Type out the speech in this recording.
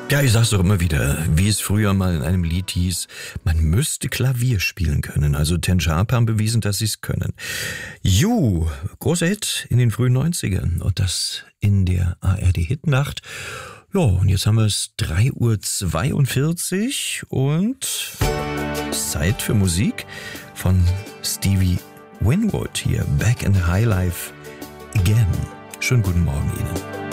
Ja, ich sag's doch immer wieder, wie es früher mal in einem Lied hieß, man müsste Klavier spielen können. Also Ten Sharp haben bewiesen, dass sie's können. You, großer Hit in den frühen 90ern und das in der ARD-Hitnacht. Ja, und jetzt haben wir es 3:42 Uhr und Zeit für Musik von Stevie Winwood hier. Back in the High Life again. Schönen guten Morgen Ihnen.